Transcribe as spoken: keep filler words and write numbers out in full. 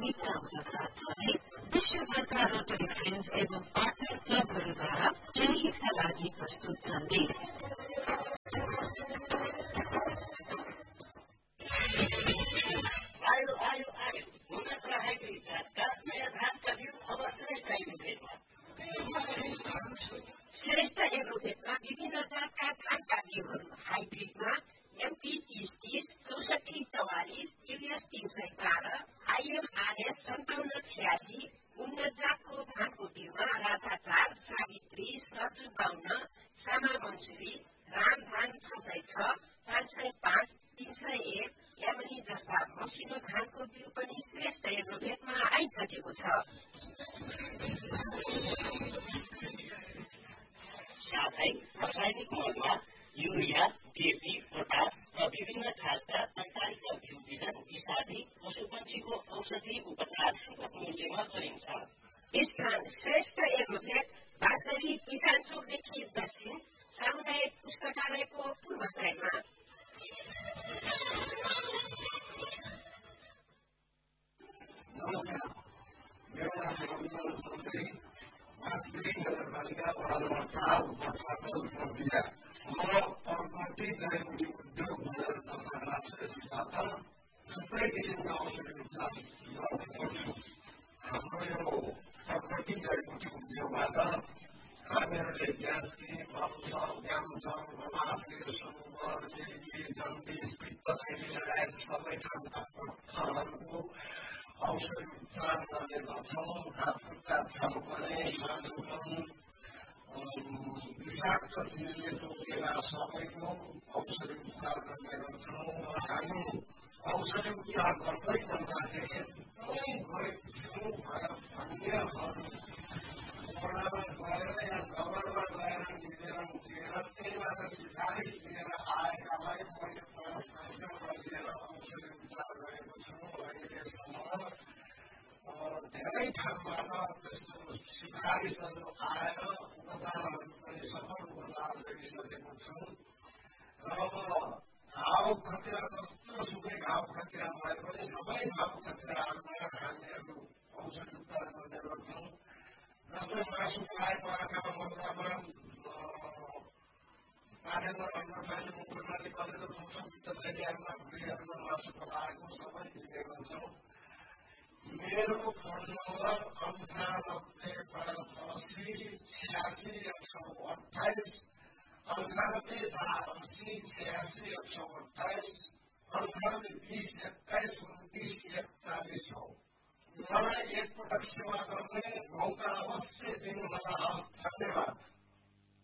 मित्र हुनका साथै विश्वभरका रोटरी फ्रेन्ड्स एवं पार्टनर क्लबहरूद्वारा जनहितका लागि प्रस्तुत सन्देश। आयो आयो आयो उन्नत र हाइब्रिड जातका नयाँ धानका बिउ अब श्रेष्ठ एग्रोभेटमा। श्रेष्ठ एग्रोभेटमा विभिन्न जातका धानका बिउहरू हाइब्रिडमा एमपी तीस तीस चौसठी चौवालिस यूएस तीन सय बाह्र आइएमआरएस सन्ताउन्न छ्यासी उन्नत जातको धानको बिउमा राधाचार सावित्री सर्जु बाहुन सामा मन्सुरी राम धान छ सय छ पाँच सय पाँच तीन सय एक यामनी जस्ता मसिनो धानको बिउ पनि श्रेष्ठ एग्रोभेटमा आइसकेको छ। साथै रासायनिक मलमा युरिया डिएपी पोटास र विभिन्न खालका तरकारीका बिउ बिजन इत्यादि पशुपक्षीको औषधि उपचार सुलभ मूल्यमा गरिन्छ। स्थान श्रेष्ठ एग्रोभेट बाँसगढी किसान चोकदेखि दक्षिण सामुदायिक पुस्तकालयको पूर्व साइडमा। नमस्कार, मेरो नाम रविन्द्र चौधरी, बाँसगढी नगरपालिका वडा नम्बर चार उपप्रमुख प्रक्रिया। म पर्वती जडीबुटी उद्योग बजार दर्ता राष्ट्रबाट थुप्रै किसिमका औषधि उपचार गर्ने गर्छु। हाम्रो यो पर्वती जडीबुटी उद्योगबाट हामीहरूले gastric, ulcer, cancer, गमासले, sugar, dengue, jaundice, पित्त लगायत सबै खालका पत्थरहरूको औषधि उपचार गर्ने गर्छौँ। हात खुट्टा छम्कने, माजुपन, विषाक्त चिजले टोकेका सबैको औषधि उपचार गर्ने गर्छौँ। हामी औषधि उपचार गर्दै गर्दाखेरि एकदमै गरीब छौँ भनेर अन्यहरू वडामा गएर या नगरमा गएर निवेदन दिएर त्यहीबाट सिफारिस दिएर आएकालाई मैले पैसा लिएर औषधि उपचार गरेको छु। अहिलेसम्म धेरै ठाउँबाट त्यस्तो सिफारिसहरू आएर उपचारहरू पनि सफल उपचार गरिसकेको छु। र घाउ खतिरा जस्तो सुकै घाउ खतिरा भए पनि सबै घाउ खतिराहरूमा हामीहरू औषधि उपचार गर्ने गर्छौँ। जस्तो मासु खाए पराखामा मन्दामा पाठेन्द्र अन्नपाली मुकुटमाली कलेज संसद शैलीहरूमा भुँडीहरूमा मासु पकाएको सबै दिने गर्छौँ। मेरो फोन नम्बर अन्ठानब्बे पचासी छ्यासी एक सौ अठाइस अन्ठानब्बे चार अस्सी छ्यासी एक सौ अठाइस अन्ठानब्बे बिस एक्काइस उन्तिस एकचालिस हो। मलाई एकपटक सेवा गर्ने मौका अवश्य दिनुहोला।